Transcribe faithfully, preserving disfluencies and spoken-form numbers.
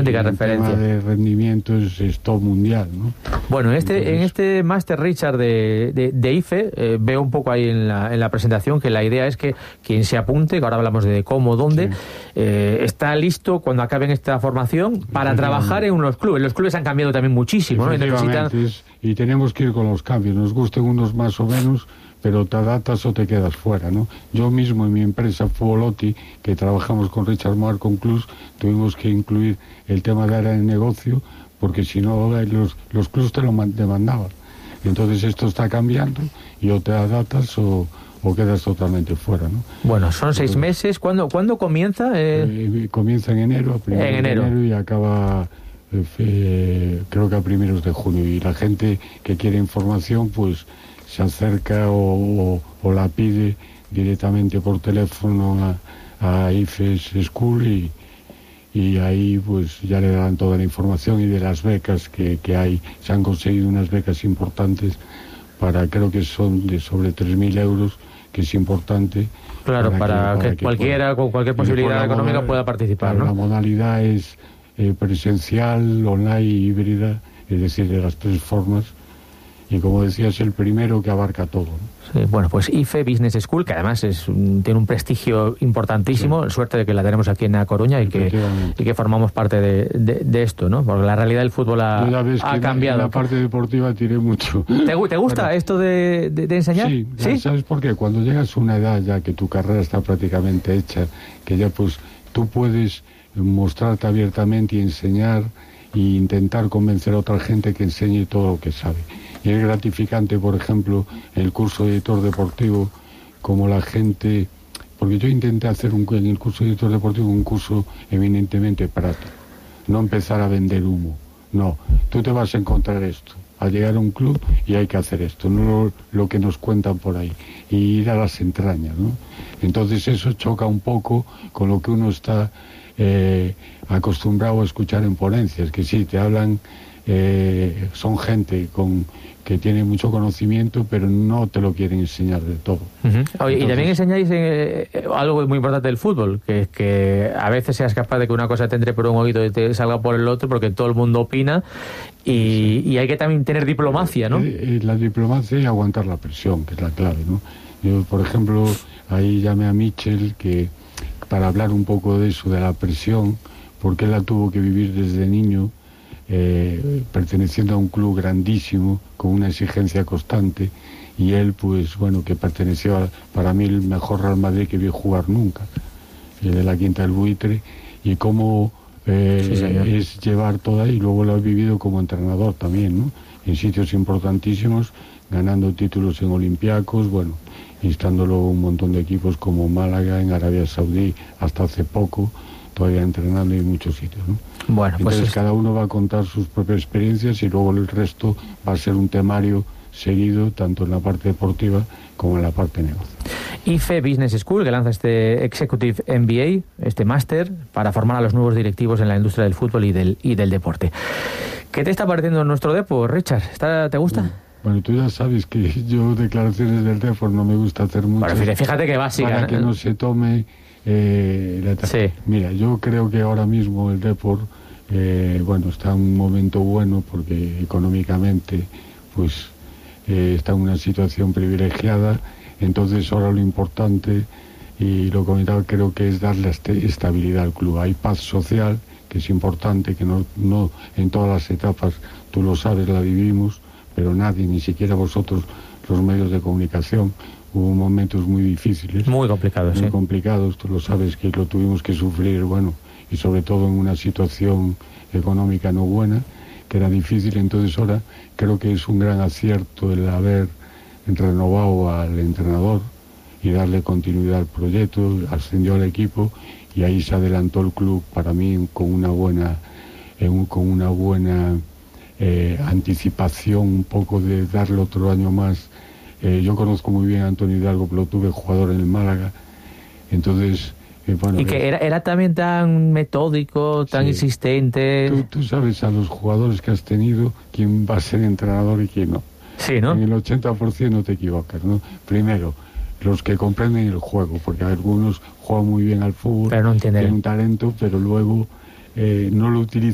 auténtica el referencia. El tema de rendimiento es, es todo mundial, ¿no? Bueno, en este, Entonces, en este máster, Richard, de, de, de I F E, eh, veo un poco ahí en la, en la presentación que la idea es que quien se apunte, que ahora hablamos de cómo, dónde, sí. eh, está listo cuando acaben esta formación para trabajar en unos clubes. Los clubes han cambiado también muchísimo, ¿no? Y necesitan... es, y tenemos que ir con los cambios, nos gusten unos más o menos, pero te adaptas o te quedas fuera, ¿no? Yo mismo en mi empresa Fubolotti, que trabajamos con Richard Moar con clubs, tuvimos que incluir el tema de área de negocio, porque si no los, los clubs te lo demandaban. Entonces esto está cambiando y o te adaptas o, o quedas totalmente fuera, ¿no? Bueno, son seis meses. ¿Cuándo, ¿cuándo comienza? Eh... Eh, comienza en enero, a en enero. de enero y acaba... Eh, creo que a primeros de junio, y la gente que quiere información pues se acerca o, o, o la pide directamente por teléfono a, a I F E S School y, y ahí pues ya le dan toda la información y de las becas que, que hay. Se han conseguido unas becas importantes para, creo que son de sobre tres mil euros, que es importante. Claro, para, para, que, para que, que cualquiera pueda, con cualquier posibilidad económica moda, pueda participar, ¿no? La modalidad es eh, presencial, online y híbrida, es decir, de las tres formas. Y como decías, el primero que abarca todo, ¿no? Sí, bueno, pues I F E Business School, que además es un, tiene un prestigio importantísimo, sí. Suerte de que la tenemos aquí en A Coruña y que, y que formamos parte de, de, de esto, ¿no? Porque la realidad del fútbol ha, ya ves ha que cambiado. En la parte deportiva tiré mucho. ¿Te, te gusta bueno, esto de, de, de enseñar? Sí, ¿sí? ¿Sabes por qué? Cuando llegas a una edad ya que tu carrera está prácticamente hecha, que ya pues tú puedes mostrarte abiertamente y enseñar e intentar convencer a otra gente que enseñe todo lo que sabe. Y es gratificante, por ejemplo, en el curso de editor deportivo, como la gente... Porque yo intenté hacer un, en el curso de editor deportivo un curso eminentemente práctico. No empezar a vender humo. No, tú te vas a encontrar esto. A llegar a un club y hay que hacer esto, no lo, lo que nos cuentan por ahí. Y ir a las entrañas, ¿no? Entonces eso choca un poco con lo que uno está eh, acostumbrado a escuchar en ponencias, que sí, te hablan... Eh, son gente con que tiene mucho conocimiento, pero no te lo quieren enseñar de todo. Uh-huh. Oye, entonces, y también enseñáis eh, algo muy importante del fútbol, que, que a veces seas capaz de que una cosa te entre por un oído y te salga por el otro, porque todo el mundo opina, y, sí. y hay que también tener diplomacia, ¿no? Eh, eh, la diplomacia y aguantar la presión, que es la clave, ¿no? Yo, por ejemplo, ahí llamé a Michel, que para hablar un poco de eso, de la presión, porque él la tuvo que vivir desde niño, Eh, perteneciendo a un club grandísimo con una exigencia constante, y él pues bueno, que perteneció a, para mí el mejor Real Madrid que vi jugar nunca, el de la Quinta del Buitre, y cómo eh, sí, es llevar toda, y luego lo he vivido como entrenador también, ¿no? En sitios importantísimos, ganando títulos en Olympiacos, bueno, instándolo un montón de equipos como Málaga, en Arabia Saudí, hasta hace poco, todavía entrenando en muchos sitios, ¿no? Bueno, pues entonces es... cada uno va a contar sus propias experiencias y luego el resto va a ser un temario seguido tanto en la parte deportiva como en la parte de negocio. I F E Business School, que lanza este Executive M B A, este máster para formar a los nuevos directivos en la industria del fútbol y del, y del deporte. ¿Qué te está pareciendo nuestro depo, Richard? ¿Está, ¿Te gusta? Bueno. Bueno, tú ya sabes que yo declaraciones del Depor no me gusta hacer mucho. Bueno, fíjate que básica. Para que no se tome... Eh, la sí. Mira, yo creo que ahora mismo el Depor, eh, bueno, está en un momento bueno porque económicamente, pues, eh, está en una situación privilegiada. Entonces ahora lo importante, y lo comentaba, creo que es darle este, estabilidad al club. Hay paz social, que es importante, que no, no en todas las etapas, tú lo sabes, la vivimos, pero nadie, ni siquiera vosotros, los medios de comunicación, hubo momentos muy difíciles. Muy complicados, Muy sí. complicados, tú lo sabes, que lo tuvimos que sufrir, bueno, y sobre todo en una situación económica no buena, que era difícil. Entonces ahora creo que es un gran acierto el haber renovado al entrenador y darle continuidad al proyecto, ascendió al equipo y ahí se adelantó el club para mí con una buena, eh, con una buena eh, anticipación, un poco de darle otro año más. Eh, yo conozco muy bien a Antonio Hidalgo, lo tuve jugador en el Málaga, entonces... Eh, bueno, y que era, era también tan metódico, tan sí. insistente... Tú, tú sabes a los jugadores que has tenido, quién va a ser entrenador y quién no. Sí, ¿no? En el ochenta por ciento no te equivocas, ¿no? Primero, los que comprenden el juego, porque algunos juegan muy bien al fútbol, pero no entienden. Tienen un talento, pero luego eh, no lo utilizan.